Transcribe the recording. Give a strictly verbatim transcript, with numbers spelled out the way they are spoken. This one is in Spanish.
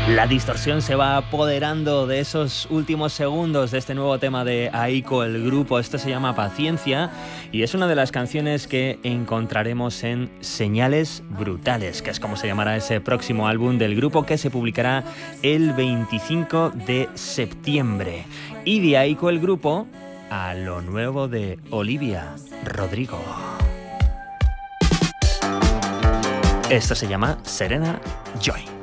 La distorsión se va apoderando de esos últimos segundos de este nuevo tema de Aiko, el grupo. Esto se llama Paciencia y es una de las canciones que encontraremos en Señales Brutales, que es como se llamará ese próximo álbum del grupo, que se publicará el veinticinco de septiembre. Y de Aiko, el grupo, a lo nuevo de Olivia Rodrigo. Esto se llama Serena Joy.